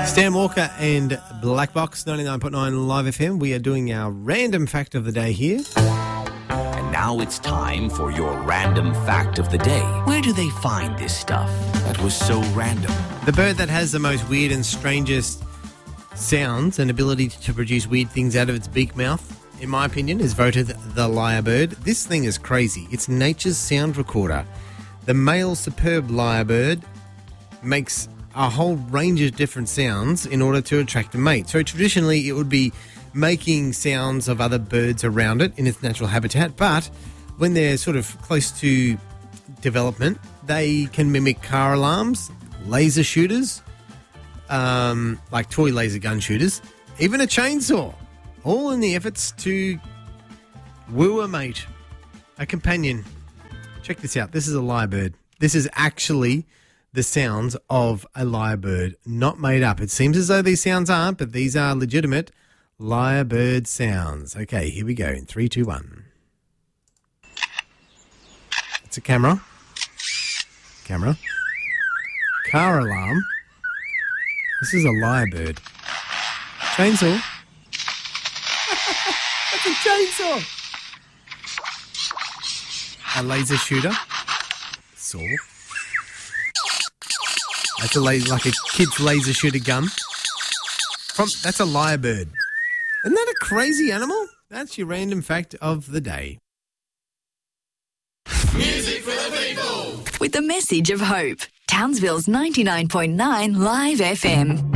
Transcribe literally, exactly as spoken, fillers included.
Stan Walker and Black Box, ninety-nine point nine Live F M. We are doing our random fact of the day here. And now it's time for your random fact of the day. Where do they find this stuff that was so random? The bird that has the most weird and strangest sounds and ability to produce weird things out of its beak mouth, in my opinion, is voted the lyrebird. This thing is crazy. It's nature's sound recorder. The male superb lyrebird makes a whole range of different sounds in order to attract a mate. So traditionally it would be making sounds of other birds around it in its natural habitat, but when they're sort of close to development, they can mimic car alarms, laser shooters, um, like toy laser gun shooters, even a chainsaw, all in the efforts to woo a mate, a companion. Check this out. This is a lyrebird. This is actually the sounds of a lyrebird, not made up. It seems as though these sounds aren't, but these are legitimate lyrebird sounds. Okay, here we go in three, two, one. It's a camera. Camera. Car alarm. This is a lyrebird. Chainsaw. That's a chainsaw. A laser shooter. Saw. That's a laser, like a kid's laser shooter gun. From that's a lyrebird. Isn't that a crazy animal? That's your random fact of the day. Music for the people. With the message of hope. Townsville's ninety-nine point nine Live F M.